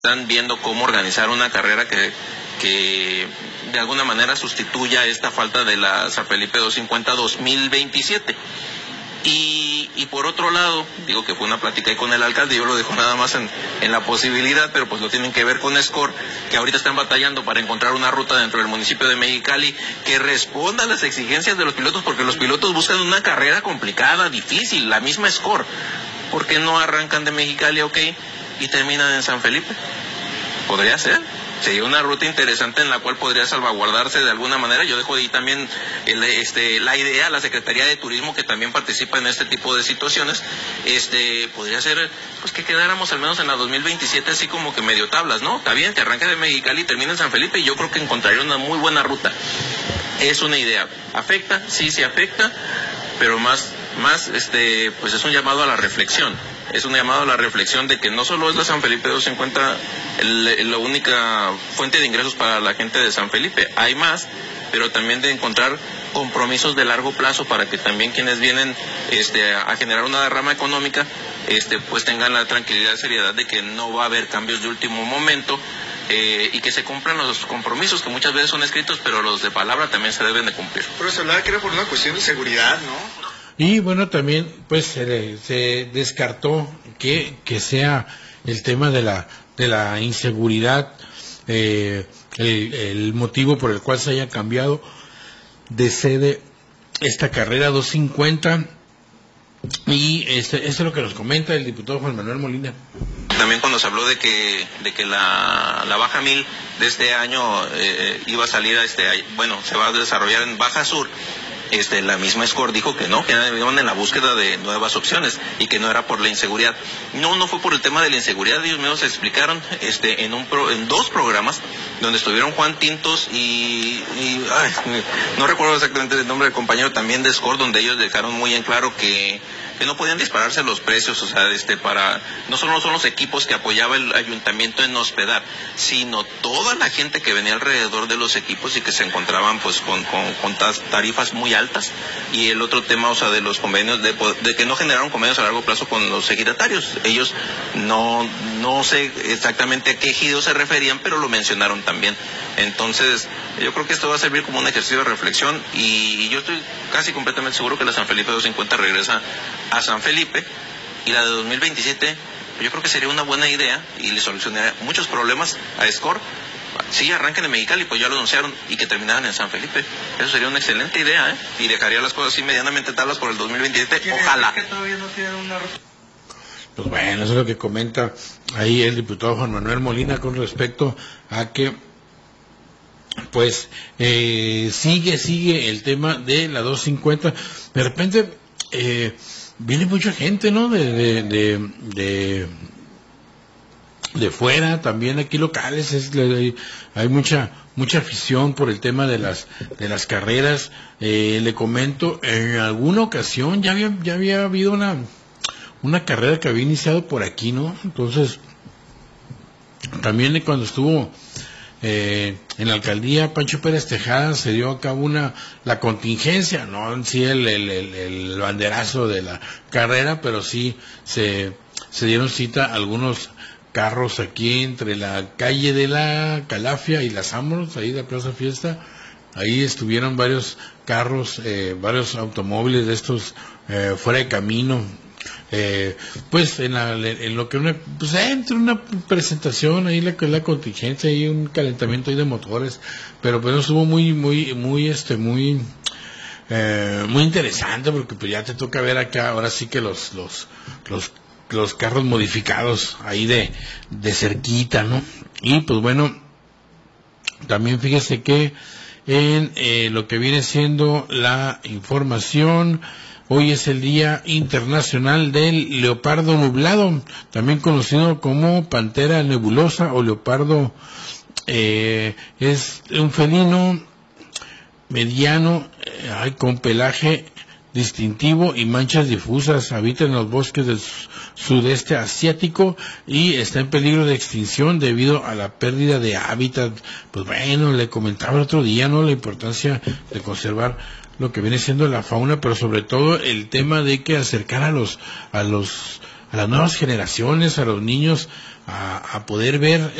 están viendo cómo organizar una carrera que de alguna manera sustituya esta falta de la San Felipe 250 2027. Y por otro lado, digo que fue una plática ahí con el alcalde, yo lo dejo nada más en la posibilidad, pero pues lo tienen que ver con SCOR, que ahorita están batallando para encontrar una ruta dentro del municipio de Mexicali que responda a las exigencias de los pilotos, porque los pilotos buscan una carrera complicada, difícil, la misma SCOR. ¿Por qué no arrancan de Mexicali, y terminan en San Felipe? Podría ser. Sería una ruta interesante en la cual podría salvaguardarse de alguna manera. Yo dejo ahí también la idea a la Secretaría de Turismo, que también participa en este tipo de situaciones. Podría ser pues que quedáramos al menos en la 2027 así como que medio tablas, ¿no? Está bien que arranque de Mexicali y termine en San Felipe, y yo creo que encontraría una muy buena ruta. Es una idea. ¿Afecta? Sí afecta, pero más pues es un llamado a la reflexión. Es un llamado a la reflexión de que no solo es la San Felipe 250 la única fuente de ingresos para la gente de San Felipe, hay más, pero también de encontrar compromisos de largo plazo para que también quienes vienen a generar una derrama económica pues tengan la tranquilidad y seriedad de que no va a haber cambios de último momento, y que se cumplan los compromisos que muchas veces son escritos, pero los de palabra también se deben de cumplir. Pero se hablaba que era por una cuestión de seguridad, ¿no? Y bueno, también pues se descartó que sea el tema de la inseguridad el motivo por el cual se haya cambiado de sede esta carrera 250, y esto es lo que nos comenta el diputado Juan Manuel Molina. También cuando se habló de que la Baja 1000 de este año iba a salir se va a desarrollar en Baja Sur, la misma SCOR dijo que no, que iban en la búsqueda de nuevas opciones y que no era por la inseguridad. No fue por el tema de la inseguridad. Ellos mismos se explicaron en dos programas donde estuvieron Juan Tintos y no recuerdo exactamente el nombre del compañero también de SCOR, donde ellos dejaron muy en claro que no podían dispararse los precios, no solo son los equipos que apoyaba el ayuntamiento en hospedar, sino toda la gente que venía alrededor de los equipos y que se encontraban pues con tarifas muy altas. Y el otro tema, de los convenios, de que no generaron convenios a largo plazo con los ejidatarios. Ellos no sé exactamente a qué ejidos se referían, pero lo mencionaron también. Entonces, yo creo que esto va a servir como un ejercicio de reflexión, y yo estoy casi completamente seguro que la San Felipe 250 regresa a San Felipe, y la de 2027 yo creo que sería una buena idea y le solucionaría muchos problemas a SCOR. Sí, arranquen en Mexicali, pues ya lo anunciaron, y que terminaran en San Felipe. Eso sería una excelente idea, y dejaría las cosas así medianamente tablas por el 2027, ojalá. Que todavía no tienen una... Pues bueno, eso es lo que comenta ahí el diputado Juan Manuel Molina con respecto a que pues sigue el tema de la 250. De repente viene mucha gente, ¿no? De fuera, también aquí locales, hay mucha afición por el tema de las carreras. Le comento, en alguna ocasión ya había habido una carrera que había iniciado por aquí, ¿no? Entonces, también cuando estuvo en la alcaldía Pancho Pérez Tejada se dio a cabo la contingencia, no en sí el banderazo de la carrera, pero sí se dieron cita algunos carros aquí entre la calle de la Calafia y las Ámoros, ahí de Plaza Fiesta. Ahí estuvieron varios carros, varios automóviles de estos fuera de camino, pues en lo que entre una presentación ahí la contingencia y un calentamiento ahí de motores, pero pues estuvo muy interesante, porque pues ya te toca ver acá ahora sí que los carros modificados ahí de cerquita, ¿no? Y pues bueno, también fíjese que en lo que viene siendo la información, hoy es el Día Internacional del Leopardo Nublado, también conocido como Pantera Nebulosa o leopardo. Es un felino mediano, con pelaje distintivo y manchas difusas. Habita en los bosques del sudeste asiático y está en peligro de extinción debido a la pérdida de hábitat. Pues bueno, le comentaba el otro día, ¿no?, la importancia de conservar lo que viene siendo la fauna, pero sobre todo el tema de que acercar a las nuevas generaciones, a los niños, a poder ver